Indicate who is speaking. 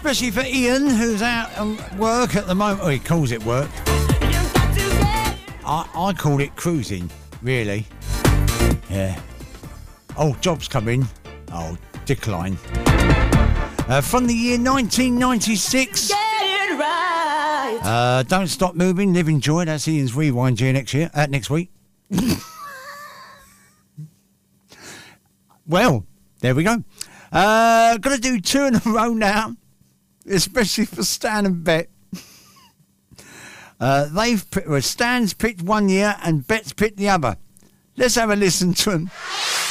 Speaker 1: especially for Ian, who's out on work at the moment. Oh, he calls it work. I call it cruising, really. Yeah. Oh, jobs come in. Oh, decline. From the year 1996.
Speaker 2: Get it right.
Speaker 1: Don't Stop Moving, Live Enjoy. That's Ian's Rewind year next week. Well, there we go. Gonna do 2 in a row now, especially for Stan and Bet. Stan's picked one year and Bet's picked the other. Let's have a listen to them.